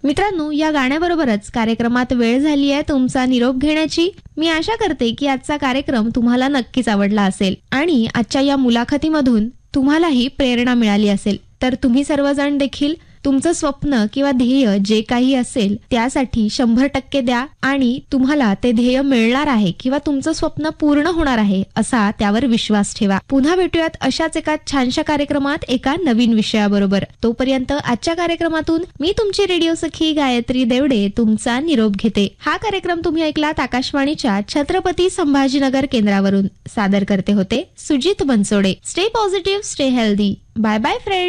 मित्रांनो, या गाण्याबरोबरच कार्यक्रमात वेळ झाली आहे तुमचा निरोप घेण्याची. मी आशा करते की आजचा कार्यक्रम तुम्हाला नक्कीच आवडला असेल आणि आजच्या या मुलाखतीमधून तुम्हालाही प्रेरणा मिळाली असेल. तर तुम्ही सर्वजण देखील तुमचं स्वप्न किंवा ध्येय जे काही असेल त्यासाठी 100% द्या आणि तुम्हाला ते ध्येय मिळणार आहे किंवा तुमचं स्वप्न पूर्ण होणार आहे असा त्यावर विश्वास ठेवा. पुन्हा भेटूयात अशाच एका छानशा कार्यक्रमात एका नवीन विषयाबरोबर. तोपर्यंत आजच्या कार्यक्रमातून मी तुमची रेडिओ सखी गायत्री देवडे तुमचा निरोप घेते. हा कार्यक्रम तुम्ही ऐकलात आकाशवाणीच्या छत्रपती संभाजीनगर केंद्रावरून. सादर करते होते Sujit Bansode. Stay positive, stay healthy. Bye bye friends.